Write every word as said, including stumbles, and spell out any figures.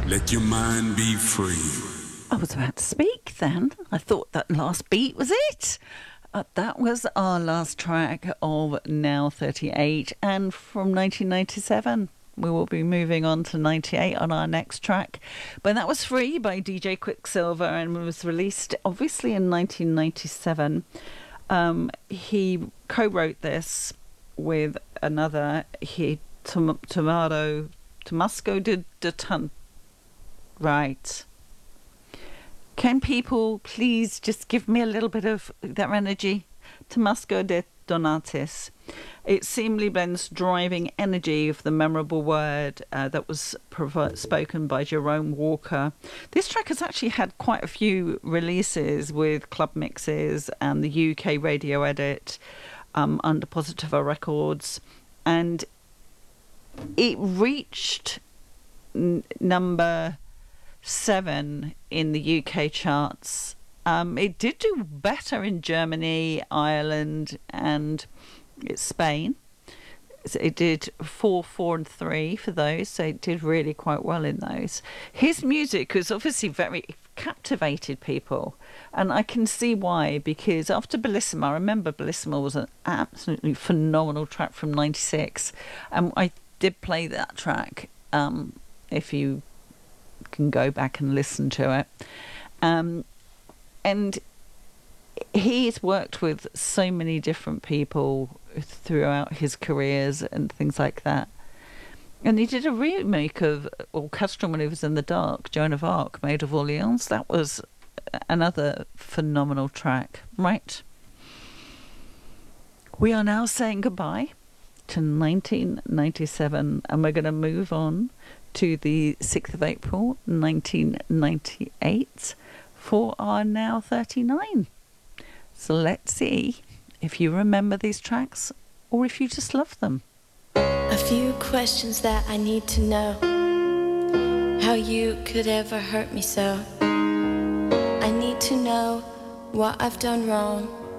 Let your mind be free. I was about to speak then. I thought that last beat was it. Uh, that was our last track of Now thirty-eight, and from nineteen ninety-seven. We will be moving on to ninety-eight on our next track. But that was Free by D J Quicksilver and was released obviously in nineteen ninety-seven. Um, he co-wrote this with another, he, Tom, Tomato, Tomasco de, de Ton. Right. Can people please just give me a little bit of their energy? Tomasco de Donatis. It seemingly blends driving energy of the memorable word uh, that was provo- spoken by Jerome Walker. This track has actually had quite a few releases with club mixes and the U K radio edit um, under Positiva Records, and it reached n- number seven in the U K charts. Um, it did do better in Germany, Ireland, and Spain. So it did four, four, and three for those. So it did really quite well in those. His music was obviously very captivated people, and I can see why. Because after Bellissima, I remember Bellissima was an absolutely phenomenal track from ninety-six, and I did play that track. Um, if you can go back and listen to it. Um, and he's worked with so many different people throughout his careers and things like that. And he did a remake of Orchestral Manoeuvres in the Dark, Joan of Arc, Maid of Orleans. That was another phenomenal track, right? We are now saying goodbye to nineteen ninety-seven, and we're going to move on to the sixth of April nineteen ninety-eight for our Now thirty-nine. So let's see if you remember these tracks or if you just love them. A few questions that I need to know. How you could ever hurt me so. I need to know what I've done wrong